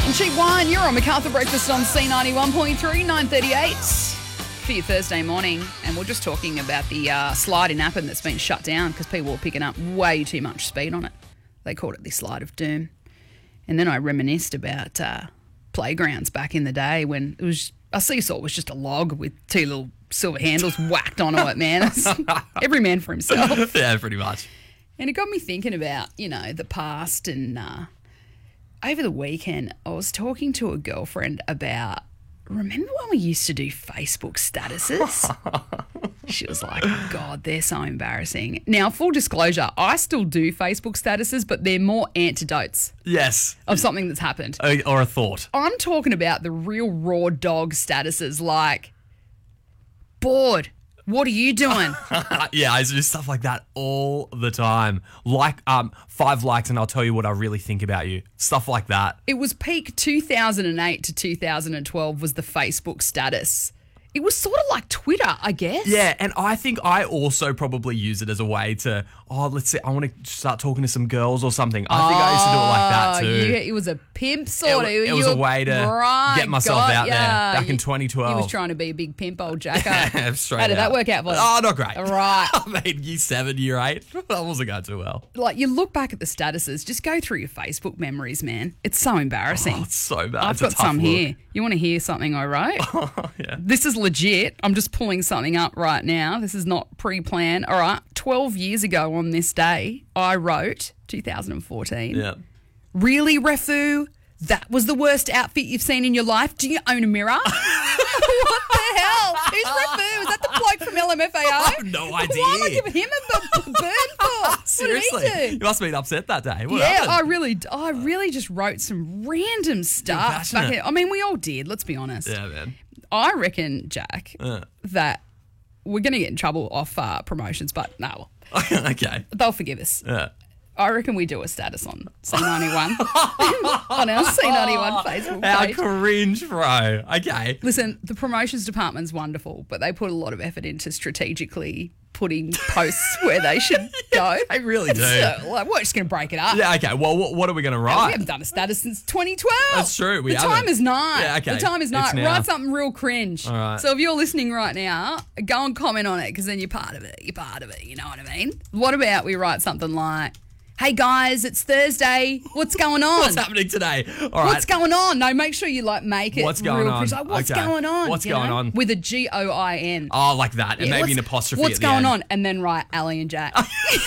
and Cheap Wine. You're on MacArthur Breakfast on C91.3, 9:38 for your Thursday morning. And we're just talking about the slide in Appin that's been shut down because people were picking up way too much speed on it. They called it the Slide of Doom. And then I reminisced about playgrounds back in the day when it was a seesaw was just a log with two little silver handles whacked onto it, man. Every man for himself. Yeah, pretty much. And it got me thinking about, the past. And over the weekend, I was talking to a girlfriend about, remember when we used to do Facebook statuses? She was like, God, they're so embarrassing. Now, full disclosure, I still do Facebook statuses, but they're more antidotes Yes. of something that's happened. Or a thought. I'm talking about the real raw dog statuses like, bored. What are you doing? Yeah, I do stuff like that all the time. Like 5 likes and I'll tell you what I really think about you. Stuff like that. It was peak 2008 to 2012 was the Facebook status. It was sort of like Twitter, I guess. Yeah, and I think I also probably use it as a way to, let's say I want to start talking to some girls or something. I think I used to do it like that too. It was a pimp sort of. It was a way to get myself out there back in 2012. He was trying to be a big pimp, old Jacko. Straight How did that out. work out for you? Oh, not great. Right. I mean, year 7, year 8, that wasn't going too well. Like, you look back at the statuses, just go through your Facebook memories, man. It's so embarrassing. Oh, it's so bad. I've It's a got tough some look. here. You want to hear something I wrote? Yeah. This is legit. I'm just pulling something up right now. This is not pre-planned. All right. 12 years ago on this day, I wrote, 2014. Yeah. Really, Refu? That was the worst outfit you've seen in your life? Do you own a mirror? What the hell? Who's Refu? Is that the bloke from LMFAO? I have no idea. Why am I giving him a burn for? Seriously. What did he do? You must have been upset that day. What Yeah, happened? I really just wrote some random stuff. passionate. Back I mean, we all did, let's be honest. Yeah, man. I reckon, Jack, that we're going to get in trouble off promotions, but no, Okay. they'll forgive us. Yeah. I reckon we do a status on C91, on our C91 Facebook How page. cringe, bro. Okay. Listen, the promotions department's wonderful, but they put a lot of effort into strategically putting posts where they should go. They really do. So, like, we're just going to break it up. Yeah, okay. Well, what are we going to We write? haven't done a status since 2012. That's true, we The haven't. time is night. Yeah, okay. The time is It's night. now. Write something real cringe. All right. So if you're listening right now, go and comment on it because then you're part of it. You're part of it. You know what I mean? What about we write something like, hey guys, it's Thursday. What's going on? What's happening today? All right. What's going on? No, make sure you make it What's going real on? cringe. Like, what's Okay. going on? What's you going know? on? With a GOIN. Oh, like that. And Yeah, maybe what's- an apostrophe What's at the going end. on? And then write Ali and Jack.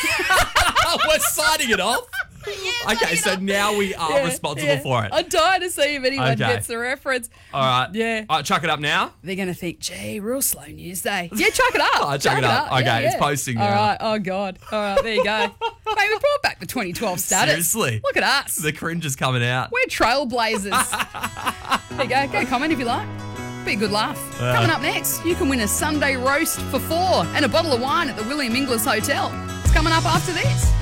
We're signing it off? Okay, so now we are responsible for it. I'm dying to see if anyone Okay. gets the reference. All right. Yeah. All right, chuck it up now. They're going to think, gee, real slow news day. Yeah, chuck it up. Oh, chuck it up. Okay, it's posting All now. right. Oh, God. All right, there you go. Mate, we brought back the 2012 status. Seriously. Look at us. The cringe is coming out. We're trailblazers. There you go. Go comment if you like. Be a good laugh. Coming up next, you can win a Sunday roast for 4 and a bottle of wine at the William Inglis Hotel. It's coming up after this.